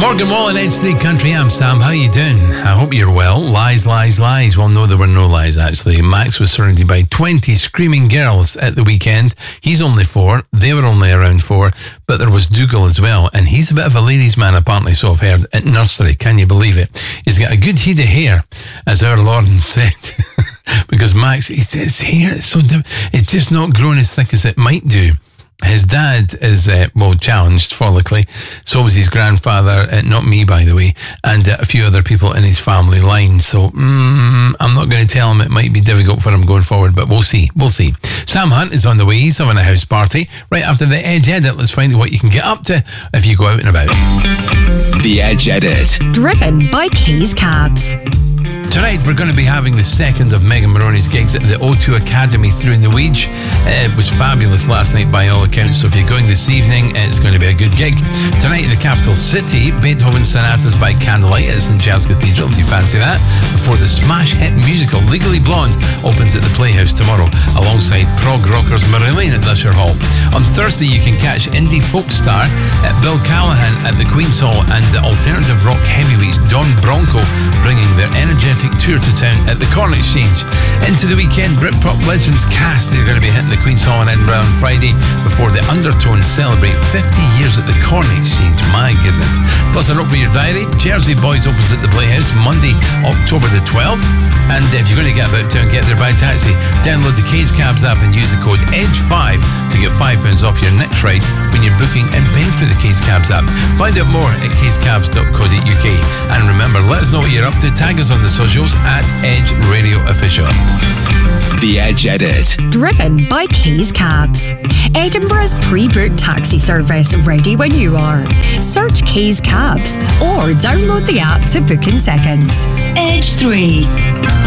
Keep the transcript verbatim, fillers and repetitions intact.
Morgan Wallen, Edge three Country Am. Sam, how you doing? I hope you're well. Lies, lies, lies. Well, no, there were no lies, actually. Max was surrounded by twenty screaming girls at the weekend. He's only four. They were only around four. But there was Dougal as well. And he's a bit of a ladies' man, apparently, so I've heard, at nursery. Can you believe it? He's got a good head of hair, as our Lauren said. Because Max, his hair is so dim- it's just not growing as thick as it might do. His dad is, uh, well, challenged follically. So was his grandfather, uh, not me, by the way, and uh, a few other people in his family line. So mm, I'm not going to tell him. It might be difficult for him going forward, but we'll see. We'll see. Sam Hunt is on the way. He's having a house party. Right after the Edge Edit, let's find out what you can get up to if you go out and about. The Edge Edit. Driven by Keys Cabs. Tonight we're going to be having the second of Megan Maroney's gigs at the O two Academy through in the Weege. Uh, it was fabulous last night by all accounts, so if you're going this evening, it's going to be a good gig. Tonight in the capital city, Beethoven Sonatas by Candlelight at Saint Giles Cathedral, if you fancy that, before the smash hit musical Legally Blonde opens at the Playhouse tomorrow, alongside prog rockers Marillion at Usher Hall. On Thursday you can catch indie folk star at Bill Callahan at the Queen's Hall, and the alternative rock heavyweights Don Bronco bringing their energetic tour to town at the Corn Exchange. Into the weekend, Britpop legends Cast, they're going to be hitting the Queen's Hall in Edinburgh on Friday before the Undertones celebrate fifty years at the Corn Exchange. My goodness. Plus a note for your diary, Jersey Boys opens at the Playhouse Monday, October the twelfth. And if you're going to get about town, get there by taxi. Download the Keys Cabs app and use the code E D G E five to get five pounds off your next ride when you're booking and paying for the Keys Cabs app. Find out more at keys cabs dot co dot uk. And remember, let us know what you're up to. Tag us on the socials at Edge Radio Official. The Edge Edit. Driven by Keys Cabs. Edinburgh's pre-booked taxi service, ready when you are. Search Keys Cabs or download the app to book in seconds. Edge three.